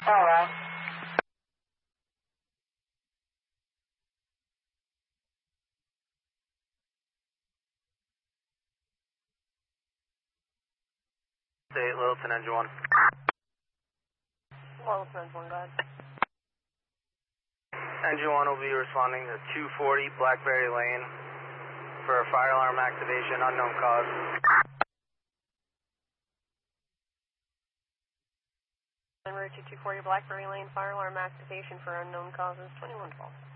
All right. State Littleton, engine 1. Littleton, engine 1, go ahead. Engine 1 will be responding to 240 Blackberry Lane for a fire alarm activation, unknown cause. En route to 240 Blackberry Lane, fire alarm activation for unknown causes, 2112.